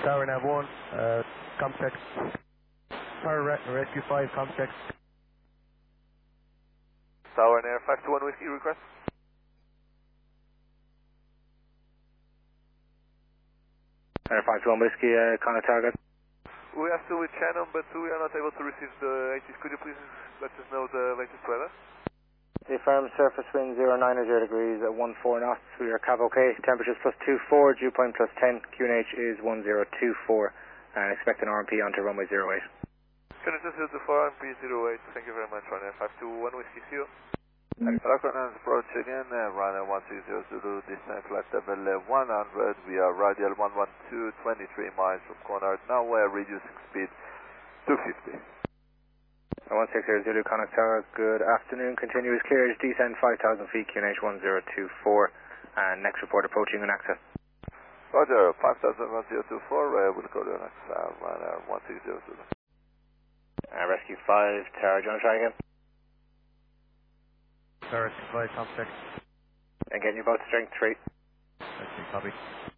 Tower Nav 1, Comtech. Tower Rescue 5, Comtech. Tower Air 521 Whiskey request. Air 521 Whiskey, contact target. We are still with Shannon, but we are not able to receive the ATs. Could you please let us know the latest weather? The firm surface wind 090 degrees at 14 knots. We are Cav OK. Temperatures +24, dew point +10. QNH is 1024. And expect an RMP onto runway 08. Genesis 04 RMP 08. Thank you very much, Runner 521 Whiskey. See you. Falcon approach again, runner 160 Zulu, descent flight level 100. We are radial 112, 23 miles from corner. Now we are reducing speed to 50. 160 Zulu, contact tower. Good afternoon. Continuous clearance, descent 5,000 feet, QNH 1024. And next report approaching an access. Roger, 5,1024, we'll call you next, runner 160 Zulu. Rescue 5, tower, do you want to try again? Tower Rescue 5, Comtech. And getting you both strength 3. Rescue, copy.